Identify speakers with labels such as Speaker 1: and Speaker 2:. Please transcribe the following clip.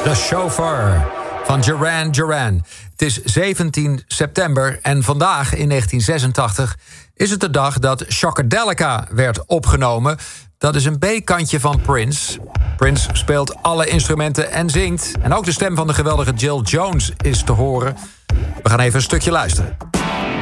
Speaker 1: The Chauffeur van Duran Duran. Het is 17 september en vandaag in 1986 is het de dag dat Shockadelica werd opgenomen. Dat is een B-kantje van Prince. Prince speelt alle instrumenten en zingt. En ook de stem van de geweldige Jill Jones is te horen. We gaan even een stukje luisteren.